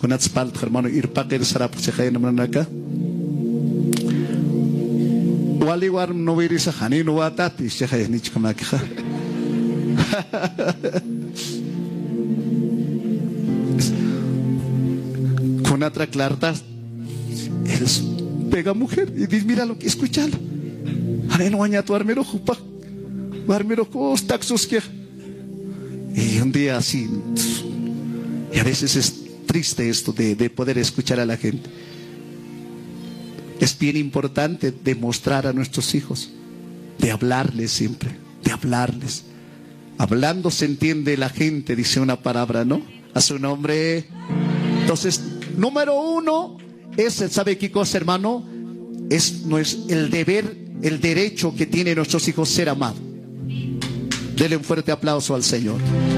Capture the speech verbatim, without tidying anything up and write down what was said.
Con atspalt, hermano, ir paquer sarap se cae en acá. Wali war no viris a Hani no atati se cae ni chamaca. Con otra clarta, eres pega mujer y dice, mira lo que escuchalo. Hani no aña tu armero jupa, armero cos taxos que. Y un día así, y a veces es triste esto de, de poder escuchar a la gente. Es bien importante demostrar a nuestros hijos, de hablarles siempre, de hablarles. Hablando se entiende la gente, dice una palabra, ¿no? A su nombre. Entonces, número uno, es, ¿sabe qué cosa, hermano? Es, no es el deber, el derecho que tienen nuestros hijos ser amados. Denle un fuerte aplauso al Señor.